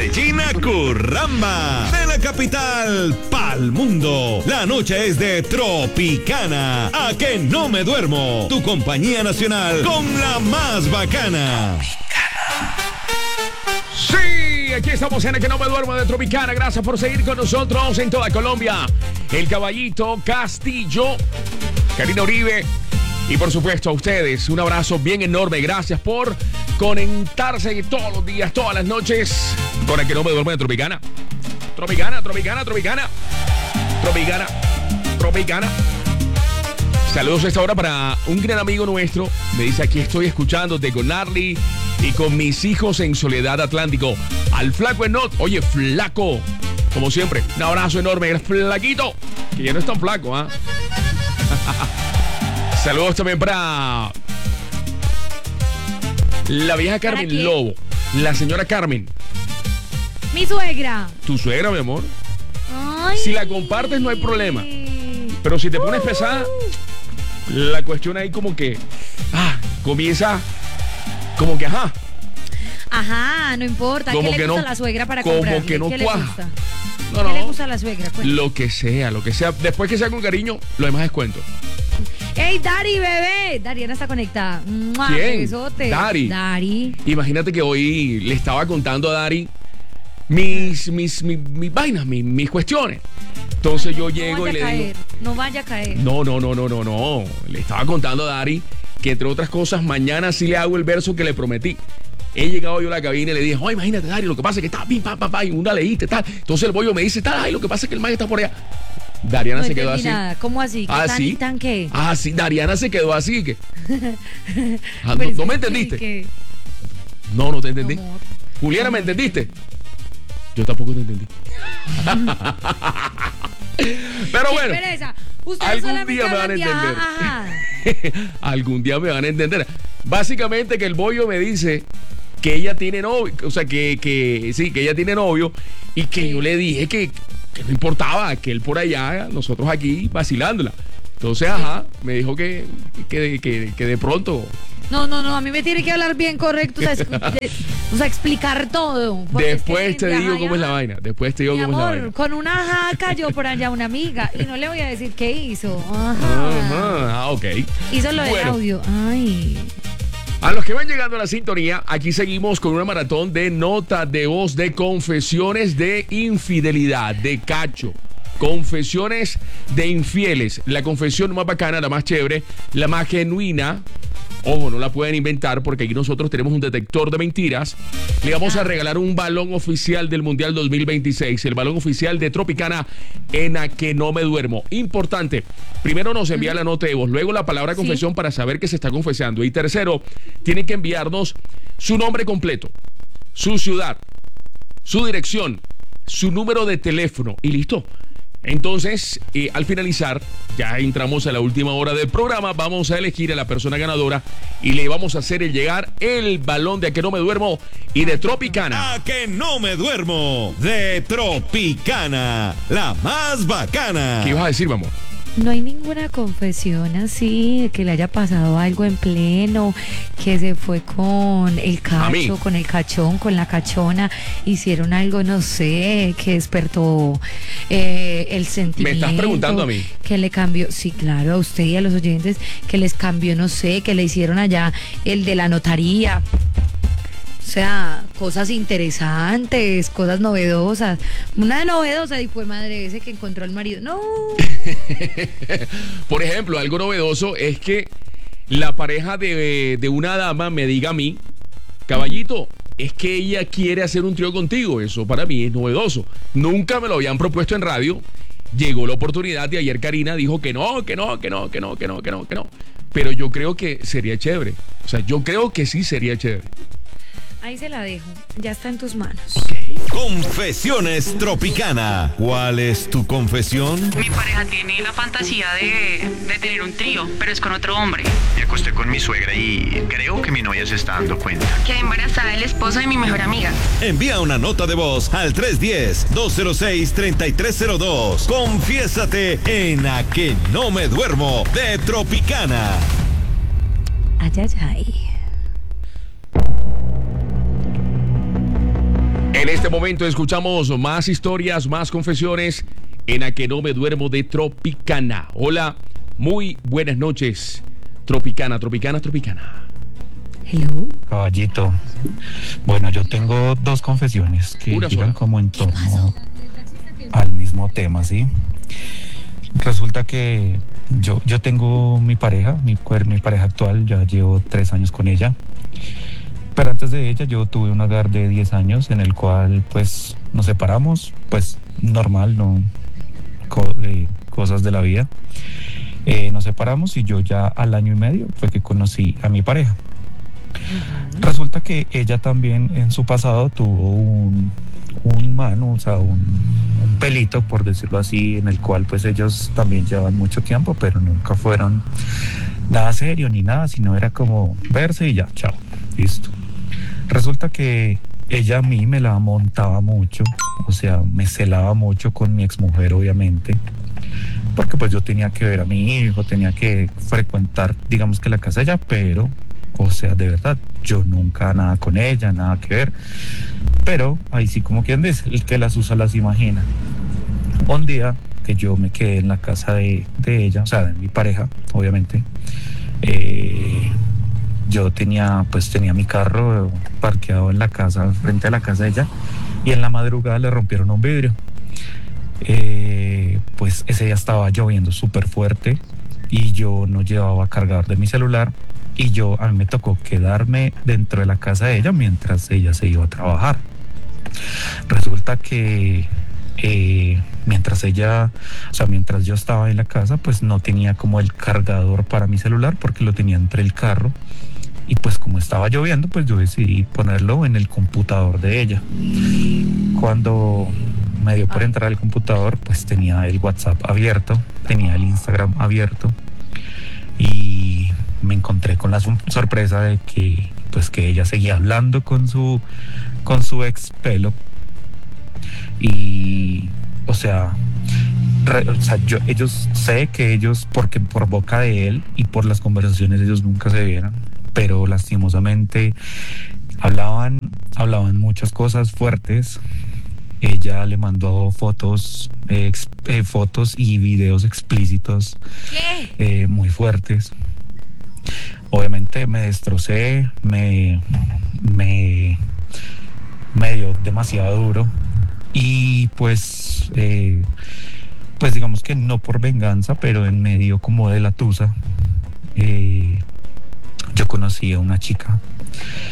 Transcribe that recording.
Regina Curramba. De la capital pa'l mundo. La noche es de Tropicana. A que no me duermo. Tu compañía nacional con la más bacana. Sí, aquí estamos en el que no me duermo de Tropicana. Gracias por seguir con nosotros en toda Colombia. El Caballito Castillo, Karina Uribe y por supuesto a ustedes. Un abrazo bien enorme. Gracias por conectarse todos los días, todas las noches con el que no me duermo de Tropicana. Tropicana. Saludos a esta hora para un gran amigo nuestro. Me dice, aquí estoy escuchándote con Arly y con mis hijos en Soledad Atlántico. Al flaco Enot. Oye, flaco. Como siempre, un abrazo enorme. El flaquito, que ya no es tan flaco, ¿ah? Saludos también para la vieja Carmen Lobo. La señora Carmen. Mi suegra. Tu suegra, mi amor. Ay. Si la compartes no hay problema. Pero si te pones pesada, la cuestión ahí como que comienza como que Ajá, no importa. Como ¿Qué que le gusta no, a la suegra para como comprarle? que no ¿Qué le cuaja. gusta? No, ¿Qué le gusta a la suegra? Cuéntame. Lo que sea. Después que sea con cariño, lo demás es cuento. ¡Ey, Dari, bebé! Dariana está conectada. ¡Mua! ¿Quién? Besote. Dari. Imagínate que hoy le estaba contando a Dari mis vainas, mis cuestiones. Entonces yo llego y le digo... No vaya a caer. No. Le estaba contando a Dari que entre otras cosas mañana sí le hago el verso que le prometí. He llegado yo a la cabina y le dije, oye, imagínate, Dari, lo que pasa es que está pim, pam, y una leíste, tal. Entonces el bollo me dice, tal, lo que pasa es que el man está por allá. Dariana no se quedó así. Nada. ¿Cómo así? ¿Sí? ¿Tan qué? Sí, Dariana se quedó así. Que... Pues ¿No me entendiste? ¿Qué? No te entendí. No, Juliana, ¿me entendiste? Yo tampoco te entendí. Pero bueno, algún día me van a entender. Algún día me van a entender. Básicamente que el bollo me dice que ella tiene novio, o sea, que sí, que ella tiene novio y que yo le dije que no importaba, que él por allá, nosotros aquí vacilándola. Entonces, me dijo que de pronto... No, a mí me tiene que hablar bien correcto, o sea, explicar todo. Después te digo cómo es la vaina. Mi amor, con una jaca yo por allá una amiga y no le voy a decir qué hizo. Ok. Hizo lo del audio. Ay. A los que van llegando a la sintonía, aquí seguimos con una maratón de notas de voz de confesiones de infidelidad, de cacho. Confesiones de infieles. La confesión más bacana, la más chévere, la más genuina. Ojo, no la pueden inventar porque aquí nosotros tenemos un detector de mentiras. Le vamos a regalar un balón oficial del Mundial 2026. El balón oficial de Tropicana en A Que No Me Duermo. Importante. Primero nos envía la nota de voz, luego la palabra confesión para saber que se está confesando. Y tercero, tienen que enviarnos su nombre completo, su ciudad, su dirección, su número de teléfono y listo. Entonces, al finalizar, ya entramos a la última hora del programa, vamos a elegir a la persona ganadora y le vamos a hacer llegar el balón de A Que No Me Duermo y de Tropicana. A Que No Me Duermo de Tropicana, la más bacana. ¿Qué ibas a decir, amor? No hay ninguna confesión así, que le haya pasado algo en pleno, que se fue con el cacho, con el cachón, con la cachona, hicieron algo, no sé, que despertó el sentimiento. ¿Me estás preguntando a mí? Que le cambió, sí, claro, a usted y a los oyentes, que les cambió, no sé, que le hicieron allá el de la notaría. O sea, cosas interesantes, cosas novedosas. Una novedosa y fue madre ese que encontró al marido. No. Por ejemplo, algo novedoso es que la pareja de una dama me diga a mí, caballito, es que ella quiere hacer un trío contigo. Eso para mí es novedoso. Nunca me lo habían propuesto en radio. Llegó la oportunidad y ayer Karina dijo que no. Pero yo creo que sería chévere. O sea, yo creo que sí sería chévere. Ahí se la dejo, ya está en tus manos. Okay. Confesiones Tropicana. ¿Cuál es tu confesión? Mi pareja tiene la fantasía de tener un trío, pero es con otro hombre. Me acosté con mi suegra y creo que mi novia se está dando cuenta. Quedé embarazada del esposo de mi mejor amiga. Envía una nota de voz al 310-206-3302. Confiésate en A Que No Me Duermo de Tropicana. Ay. En este momento escuchamos más historias, más confesiones en A Que No Me Duermo de Tropicana. Hola, muy buenas noches. Tropicana. Hello. Caballito, bueno, yo tengo dos confesiones que Una giran sola. como en torno al mismo tema, ¿sí? Resulta que yo tengo mi pareja, mi pareja actual, ya llevo 3 años con ella. Pero antes de ella yo tuve un hogar de 10 años en el cual pues nos separamos, pues normal, no cosas de la vida. Nos separamos y yo ya al año y medio fue que conocí a mi pareja. Resulta que ella también en su pasado tuvo un mano, o sea, un pelito, por decirlo así, en el cual pues ellos también llevan mucho tiempo, pero nunca fueron nada serio ni nada, sino era como verse y ya, chao, listo. Resulta que ella a mí me la montaba mucho, o sea, me celaba mucho con mi exmujer, obviamente, porque pues yo tenía que ver a mi hijo, tenía que frecuentar, digamos que la casa de ella, pero, o sea, de verdad, yo nunca nada con ella, nada que ver. Pero ahí sí, como quien dice, el que las usa las imagina. Un día que yo me quedé en la casa de ella, o sea, de mi pareja, obviamente, yo tenía mi carro parqueado en la casa, frente a la casa de ella, y en la madrugada le rompieron un vidrio. Pues ese día estaba lloviendo súper fuerte y yo no llevaba cargador de mi celular, y a mí me tocó quedarme dentro de la casa de ella mientras ella se iba a trabajar. Resulta que mientras yo estaba en la casa, pues no tenía como el cargador para mi celular porque lo tenía entre el carro, y pues como estaba lloviendo, pues yo decidí ponerlo en el computador de ella. Cuando me dio por entrar al computador, pues tenía el WhatsApp abierto, tenía el Instagram abierto, y me encontré con la sorpresa de que ella seguía hablando con su ex y sé que ellos, porque por boca de él y por las conversaciones, ellos nunca se vieron, pero lastimosamente hablaban muchas cosas fuertes. Ella le mandó fotos y videos explícitos, muy fuertes. Obviamente me destrocé, me dio demasiado duro, y pues digamos que no por venganza, pero en medio como de la tusa, yo conocí a una chica